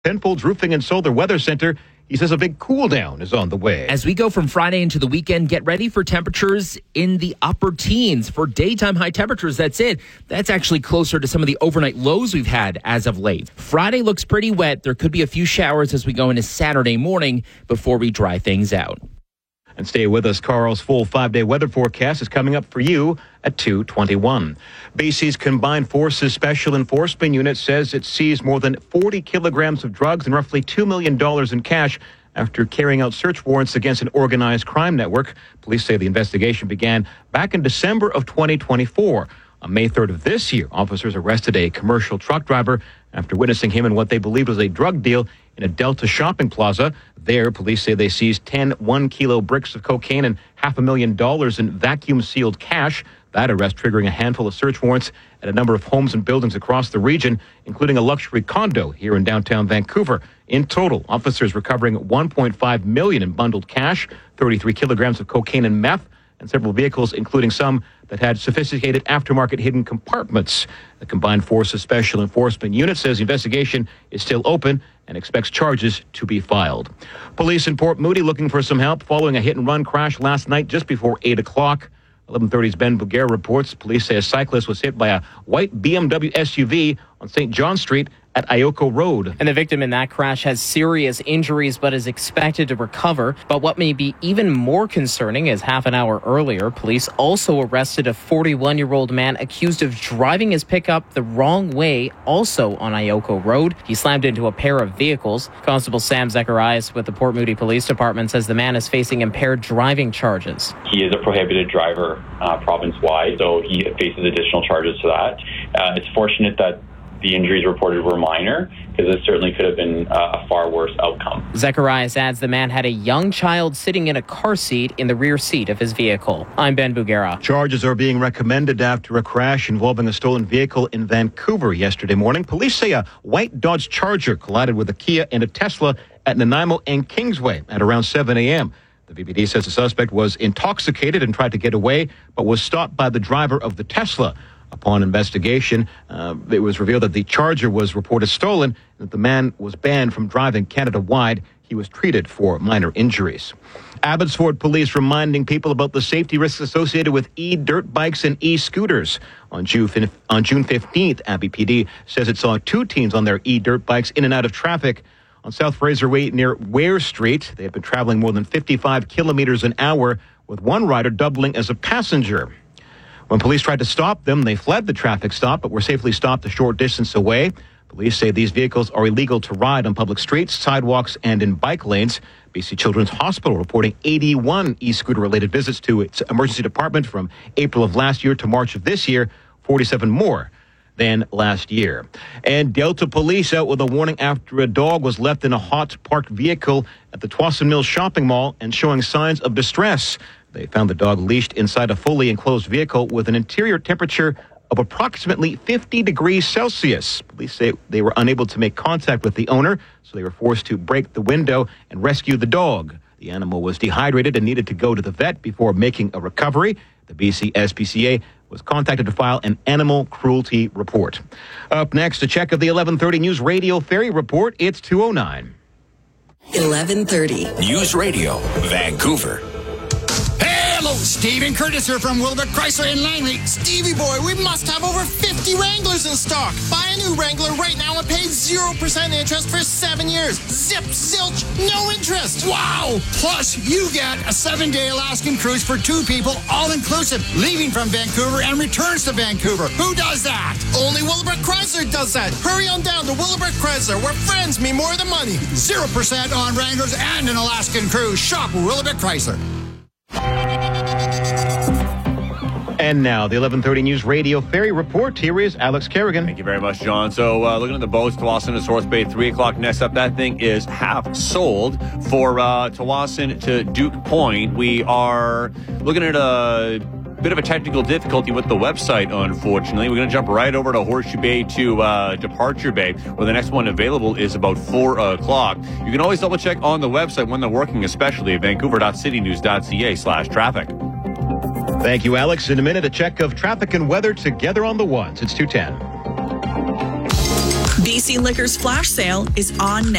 Penfolds Roofing and Solar Weather Center. He says a big cool down is on the way. As we go from Friday into the weekend, get ready for temperatures in the upper teens. For daytime high temperatures, that's it. That's actually closer to some of the overnight lows we've had as of late. Friday looks pretty wet. There could be a few showers as we go into Saturday morning before we dry things out. And stay with us. Carl's full 5-day weather forecast is coming up for you at 2:21. BC's Combined Forces Special Enforcement Unit says it seized more than 40 kilograms of drugs and roughly $2 million in cash after carrying out search warrants against an organized crime network. Police say the investigation began back in December of 2024. On May 3rd of this year, officers arrested a commercial truck driver after witnessing him in what they believed was a drug deal in a Delta shopping plaza. There, police say they seized 10 1-kilo bricks of cocaine and $500,000 in vacuum-sealed cash. That arrest triggering a handful of search warrants at a number of homes and buildings across the region, including a luxury condo here in downtown Vancouver. In total, officers recovering $1.5 million in bundled cash, 33 kilograms of cocaine and meth, and several vehicles, including some that had sophisticated aftermarket hidden compartments. The Combined Forces Special Enforcement Unit says the investigation is still open and expects charges to be filed. Police in Port Moody looking for some help following a hit-and-run crash last night just before 8 o'clock. 11:30's Ben Bugera reports police say a cyclist was hit by a white BMW SUV on St. John Street at Ioko Road. And the victim in that crash has serious injuries but is expected to recover. But what may be even more concerning is half an hour earlier, police also arrested a 41-year-old man accused of driving his pickup the wrong way, also on Ioko Road. He slammed into a pair of vehicles. Constable Sam Zacharias with the Port Moody Police Department says the man is facing impaired driving charges. He is a prohibited driver province-wide, so he faces additional charges to that. It's fortunate that the injuries reported were minor, because it certainly could have been a far worse outcome. Zacharias adds the man had a young child sitting in a car seat in the rear seat of his vehicle. I'm Ben Bugera. Charges are being recommended after a crash involving a stolen vehicle in Vancouver yesterday morning. Police say a white Dodge Charger collided with a Kia and a Tesla at Nanaimo and Kingsway at around 7 a.m. The VPD says the suspect was intoxicated and tried to get away, but was stopped by the driver of the Tesla. Upon investigation, it was revealed that the Charger was reported stolen and that the man was banned from driving Canada-wide. He was treated for minor injuries. Abbotsford police reminding people about the safety risks associated with e-dirt bikes and e-scooters. On June 15th, Abbey PD says it saw 2 teens on their e-dirt bikes in and out of traffic on South Fraser Way near Ware Street. They had been traveling more than 55 kilometers an hour, with one rider doubling as a passenger. When police tried to stop them, they fled the traffic stop, but were safely stopped a short distance away. Police say these vehicles are illegal to ride on public streets, sidewalks, and in bike lanes. BC Children's Hospital reporting 81 e-scooter-related visits to its emergency department from April of last year to March of this year, 47 more than last year. And Delta police out with a warning after a dog was left in a hot parked vehicle at the Tsawwassen Mills shopping mall and showing signs of distress. They found the dog leashed inside a fully enclosed vehicle with an interior temperature of approximately 50 degrees Celsius. Police say they were unable to make contact with the owner, so they were forced to break the window and rescue the dog. The animal was dehydrated and needed to go to the vet before making a recovery. The BC SPCA was contacted to file an animal cruelty report. Up next, a check of the 11:30 News Radio Ferry Report. It's 2:09. 11:30 News Radio, Vancouver. Hello, Stephen Curtis here from Wilbert Chrysler in Langley. Stevie boy, we must have over 50 Wranglers in stock. Buy a new Wrangler right now and pay 0% interest for 7 years. Zip, zilch, no interest. Wow! Plus, you get a 7-day Alaskan cruise for 2 people, all inclusive, leaving from Vancouver and returns to Vancouver. Who does that? Only Wilbert Chrysler does that. Hurry on down to Wilbert Chrysler, where friends mean more than money. 0% on Wranglers and an Alaskan cruise. Shop Wilbert Chrysler. And now, the 11:30 News Radio Ferry Report. Here is Alex Kerrigan. Thank you very much, John. So, looking at the boats, Tsawwassen to Source Bay, 3 o'clock next up. That thing is half sold for Tsawwassen to Duke Point. We are looking at a bit of a technical difficulty with the website, unfortunately. We're going to jump right over to Horseshoe Bay to Departure Bay, where the next one available is about 4 o'clock. You can always double check on the website when they're working, especially at vancouver.citynews.ca/traffic. Thank you, Alex. In a minute, a check of traffic and weather together on the ones. It's 2:10. BC Liquor's flash sale is on now.